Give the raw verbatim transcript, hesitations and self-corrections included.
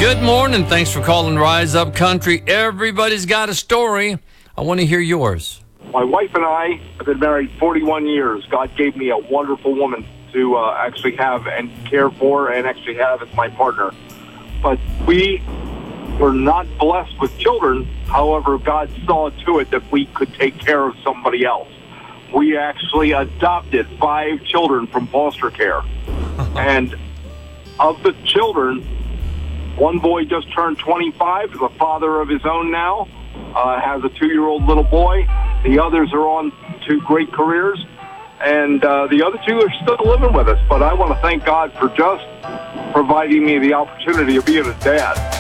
Good morning. Thanks for calling Rise Up Country. Everybody's got a story. I want to hear yours. My wife and I have been married forty-one years. God gave me a wonderful woman to uh, actually have and care for and actually have as my partner. But we were not blessed with children. However, God saw to it that we could take care of somebody else. We actually adopted five children from foster care. And of the children, one boy just turned twenty-five, is a father of his own now, uh, has a two-year-old little boy. The others are on to great careers, and uh, the other two are still living with us. But I want to thank God for just providing me the opportunity of being a dad.